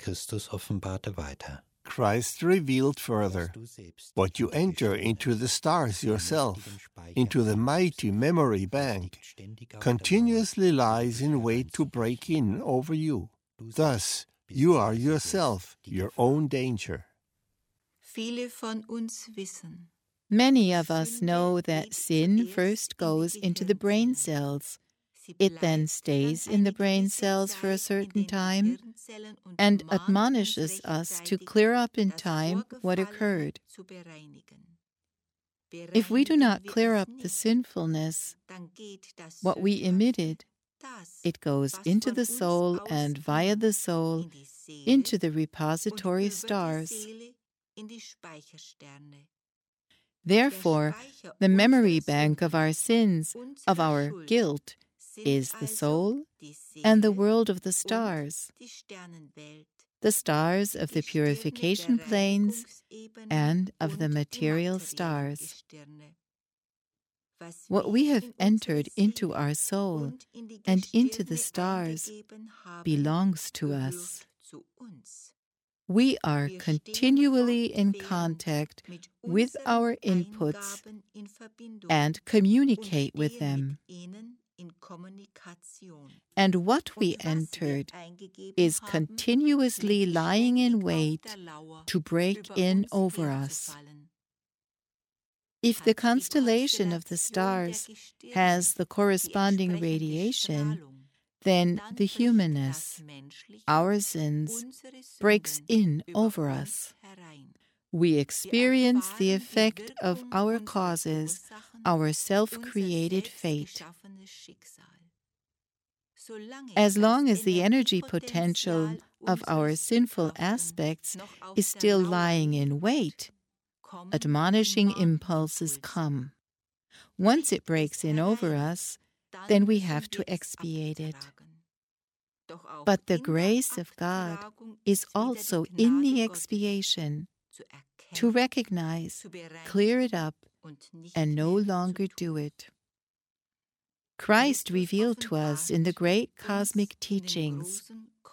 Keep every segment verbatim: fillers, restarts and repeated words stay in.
Christus offenbarte weiter. Christ revealed further, what you enter into the stars yourself, into the mighty memory bank, continuously lies in wait to break in over you. Thus, you are yourself your own danger. Many of us know that sin first goes into the brain cells. It then stays in the brain cells for a certain time and admonishes us to clear up in time what occurred. If we do not clear up the sinfulness, what we emitted, it goes into the soul and via the soul into the repository stars. Therefore, the memory bank of our sins, of our guilt, is the soul and the world of the stars, the stars of the purification planes and of the material stars. What we have entered into our soul and into the stars belongs to us. We are continually in contact with our inputs and communicate with them. And what we entered is continuously lying in wait to break in over us. If the constellation of the stars has the corresponding radiation, then the humanness, our sins, breaks in over us. We experience the effect of our causes, our self-created fate. As long as the energy potential of our sinful aspects is still lying in wait, admonishing impulses come. Once it breaks in over us, then we have to expiate it. But the grace of God is also in the expiation, to recognize, clear it up, and no longer do it. Christ revealed to us in the great cosmic teachings.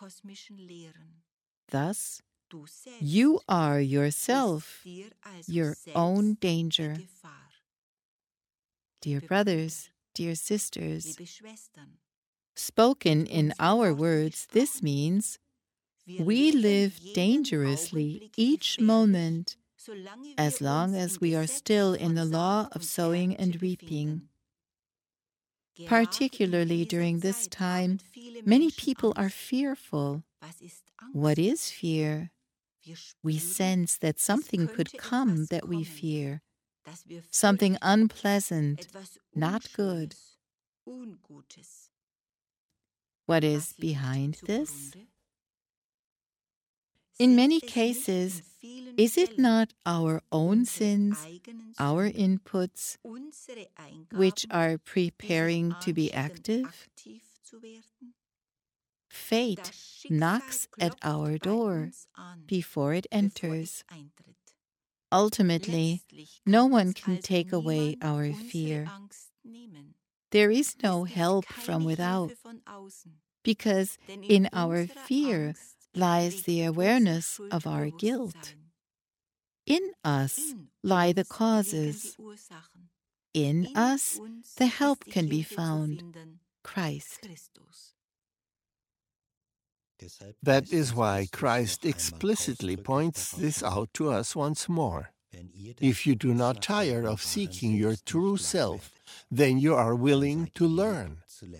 Thus, you are yourself your own danger. Dear brothers, dear sisters, spoken in our words, this means we live dangerously each moment as long as we are still in the law of sowing and reaping. Particularly during this time, many people are fearful. What is fear? We sense that something could come that we fear, something unpleasant, not good. What is behind this? In many cases, is it not our own sins, our inputs, which are preparing to be active? Fate knocks at our door before it enters. Ultimately, no one can take away our fear. There is no help from without, because in our fear lies the awareness of our guilt. In us lie the causes. In us, the help can be found, Christ. That is why Christ explicitly points this out to us once more. If you do not tire of seeking your true self, then you are willing to learn.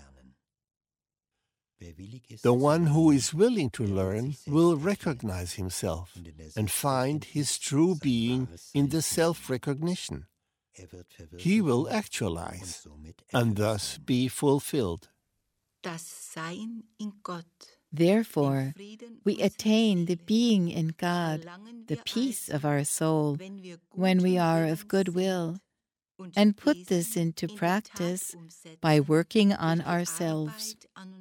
The one who is willing to learn will recognize himself and find his true being in the self-recognition. He will actualize and thus be fulfilled. Therefore, we attain the being in God, the peace of our soul, when we are of good will, and put this into practice by working on ourselves.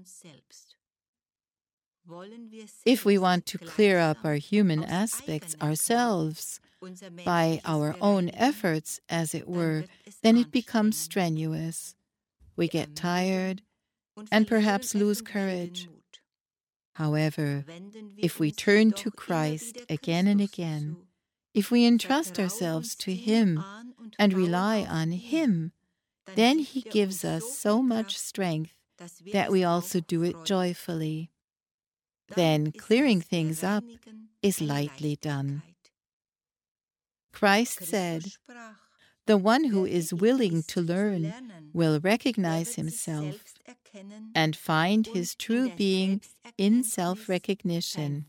If we want to clear up our human aspects ourselves, by our own efforts, as it were, then it becomes strenuous. We get tired and perhaps lose courage. However, if we turn to Christ again and again, if we entrust ourselves to Him and rely on Him, then He gives us so much strength that we also do it joyfully. Then clearing things up is lightly done. Christ said, "The one who is willing to learn will recognize himself and find his true being in self-recognition.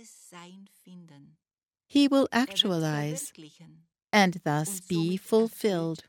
He will actualize and thus be fulfilled."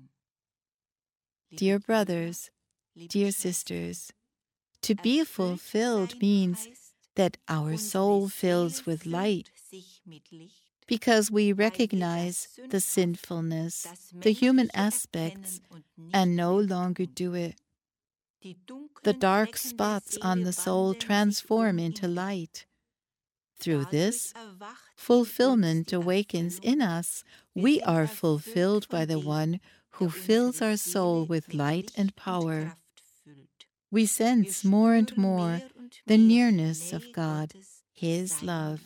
Dear brothers, dear sisters, to be fulfilled means that our soul fills with light, because we recognize the sinfulness, the human aspects, and no longer do it. The dark spots on the soul transform into light. Through this, fulfillment awakens in us. We are fulfilled by the one who fills our soul with light and power. We sense more and more the nearness of God, His love.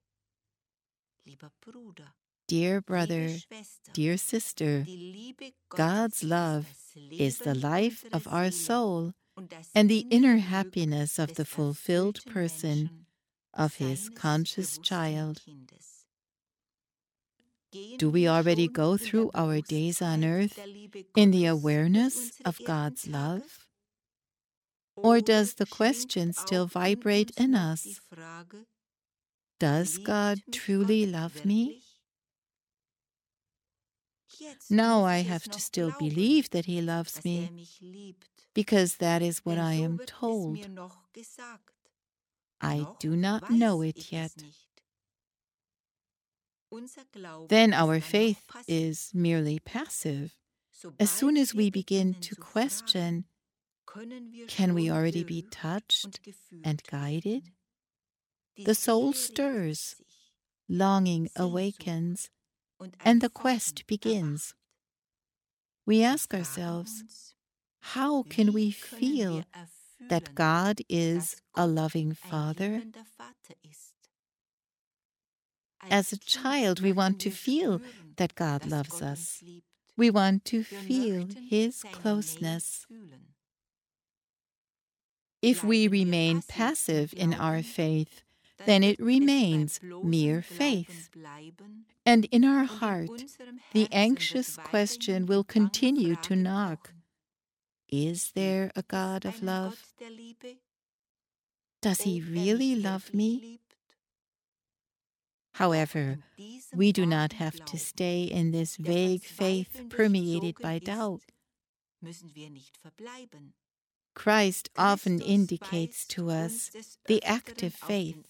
Dear brother, dear sister, God's love is the life of our soul and the inner happiness of the fulfilled person, of His conscious child. Do we already go through our days on earth in the awareness of God's love? Or does the question still vibrate in us? Does God truly love me? Now I have to still believe that He loves me, because that is what I am told. I do not know it yet. Then our faith is merely passive. As soon as we begin to question, can we already be touched and guided? The soul stirs, longing awakens, and the quest begins. We ask ourselves, how can we feel that God is a loving Father? As a child, we want to feel that God loves us. We want to feel His closeness. If we remain passive in our faith, then it remains mere faith. And in our heart, the anxious question will continue to knock. Is there a God of love? Does He really love me? However, we do not have to stay in this vague faith permeated by doubt. Christ often indicates to us the active faith.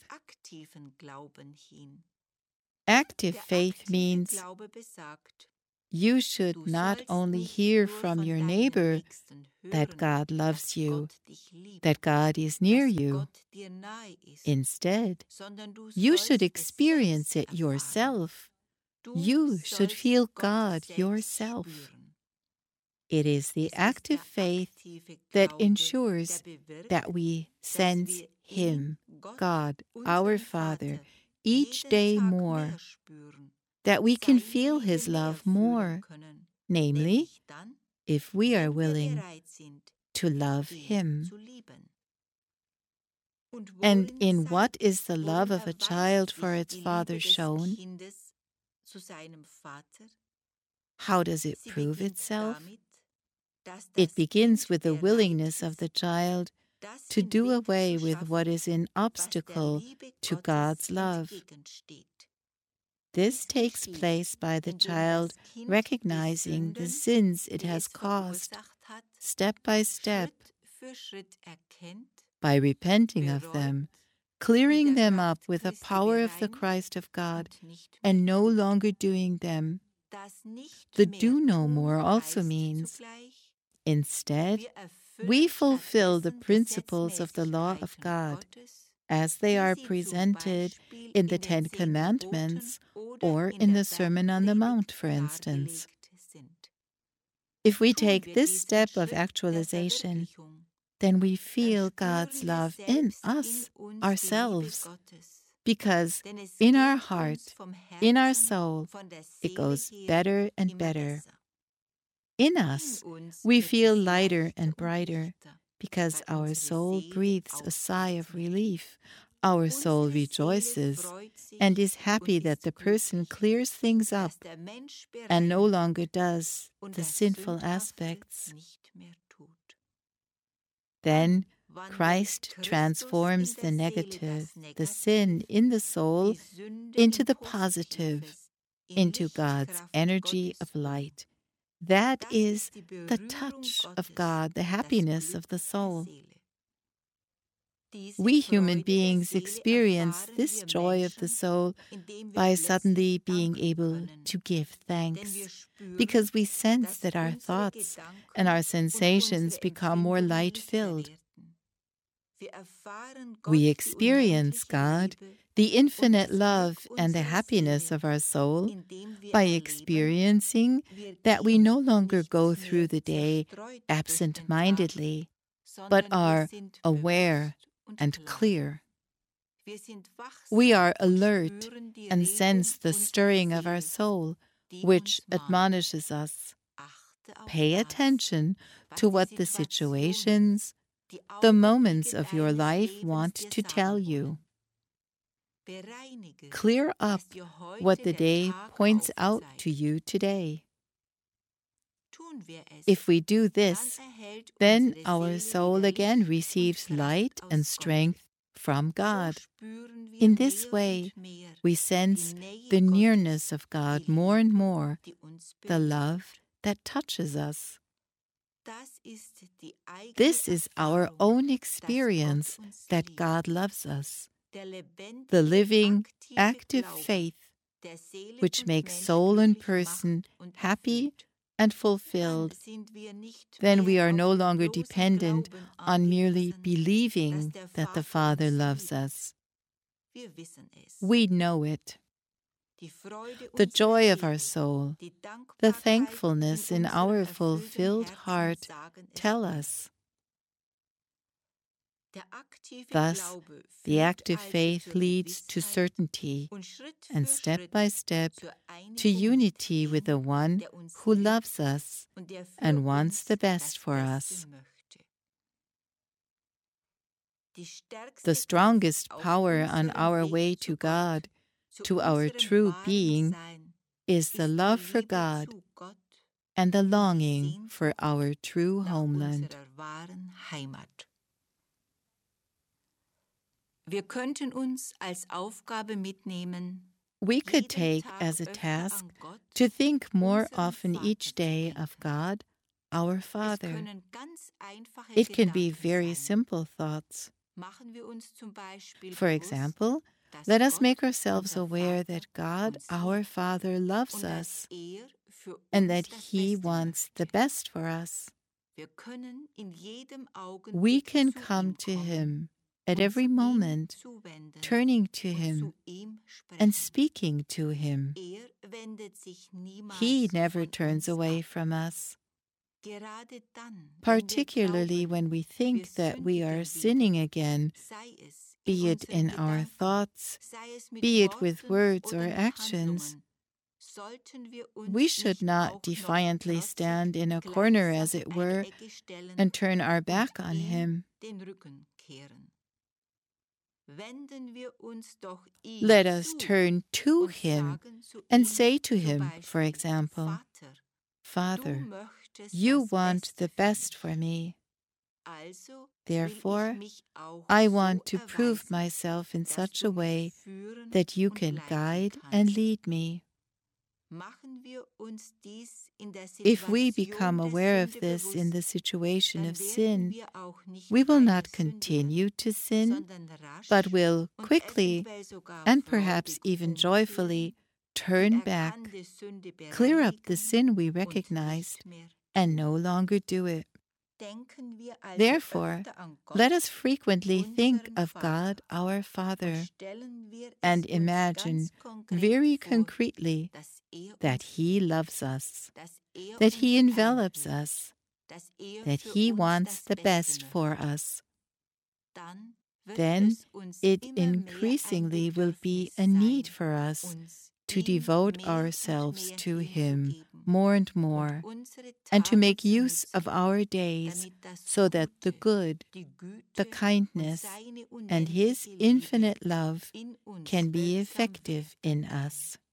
Active faith means you should not only hear from your neighbor that God loves you, that God is near you. Instead, you should experience it yourself. You should feel God yourself. It is the active faith that ensures that we sense Him, God, our Father, each day more, that we can feel His love more, namely, if we are willing to love Him. And in what is the love of a child for its father shown? How does it prove itself? It begins with the willingness of the child to do away with what is an obstacle to God's love. This takes place by the child recognizing the sins it has caused, step by step, by repenting of them, clearing them up with the power of the Christ of God, and no longer doing them. The do no more also means, instead, we fulfill the principles of the law of God as they are presented in the Ten Commandments or in the Sermon on the Mount, for instance. If we take this step of actualization, then we feel God's love in us, ourselves, because in our heart, in our soul, it goes better and better. In us, we feel lighter and brighter, because our soul breathes a sigh of relief. Our soul rejoices and is happy that the person clears things up and no longer does the sinful aspects. Then Christ transforms the negative, the sin in the soul, into the positive, into God's energy of light. That is the touch of God, the happiness of the soul. We human beings experience this joy of the soul by suddenly being able to give thanks, because we sense that our thoughts and our sensations become more light-filled. We experience God, the infinite love and the happiness of our soul, by experiencing that we no longer go through the day absent-mindedly, but are aware and clear. We are alert and sense the stirring of our soul, which admonishes us. Pay attention to what the situations, the moments of your life want to tell you. Clear up what the day points out to you today. If we do this, then our soul again receives light and strength from God. In this way, we sense the nearness of God more and more, the love that touches us. This is our own experience that God loves us, the living, active faith which makes soul and person happy and fulfilled. Then we are no longer dependent on merely believing that the Father loves us. We know it. The joy of our soul, the thankfulness in our fulfilled heart tell us. Thus, the active faith leads to certainty and step by step to unity with the One who loves us and wants the best for us. The strongest power on our way to God, to our true being, is the love for God and the longing for our true homeland. We could take as a task to think more often each day of God, our Father. It can be very simple thoughts. For example, let us make ourselves aware that God, our Father, loves us and that He wants the best for us. We can come to Him at every moment, turning to Him and speaking to Him. He never turns away from us. Particularly when we think that we are sinning again, be it in our thoughts, be it with words or actions, we should not defiantly stand in a corner, as it were, and turn our back on Him. Let us turn to Him and say to Him, for example, Father, You want the best for me. Therefore, I want to prove myself in such a way that You can guide and lead me. If we become aware of this in the situation of sin, we will not continue to sin, but will quickly and perhaps even joyfully turn back, clear up the sin we recognized, and no longer do it. Therefore, let us frequently think of God our Father and imagine very concretely that He loves us, that He envelops us, that He wants the best for us, then it increasingly will be a need for us to devote ourselves to Him more and more, and to make use of our days so that the good, the kindness, and His infinite love can be effective in us.